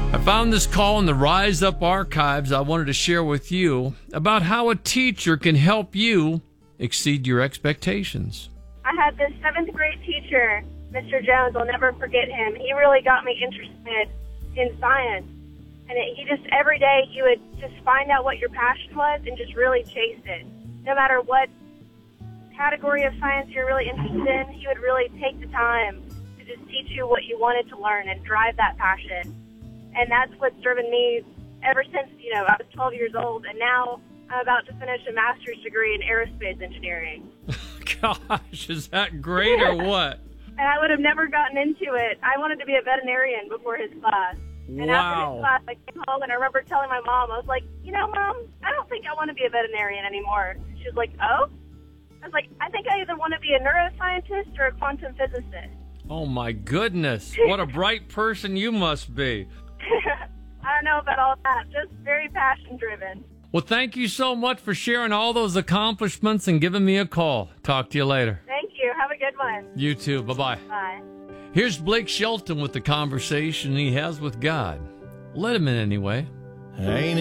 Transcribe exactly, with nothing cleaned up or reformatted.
I found this call in the Rise Up archives I wanted to share with you about how a teacher can help you exceed your expectations. I had this seventh grade teacher, Mister Jones. I'll never forget him. He really got me interested in science. And it, he just, every day, he would just find out what your passion was and just really chase it. No matter what category of science you're really interested in, he would really take the time to just teach you what you wanted to learn and drive that passion. And that's what's driven me ever since, you know, I was twelve years old, and now I'm about to finish a master's degree in aerospace engineering. Gosh, is that great or what? And I would have never gotten into it. I wanted to be a veterinarian before his class. And Wow. after his class, I came home, and I remember telling my mom, I was like, you know, Mom, I don't think I want to be a veterinarian anymore. She was like, oh? I was like, I think I either want to be a neuroscientist or a quantum physicist. Oh, my goodness. What a bright person you must be. I don't know about all that. Just very passion-driven. Well, thank you so much for sharing all those accomplishments and giving me a call. Talk to you later. Thank you. Have a good one. You too. Bye-bye. Bye. Here's Blake Shelton with the conversation he has with God. Let him in anyway. Ain't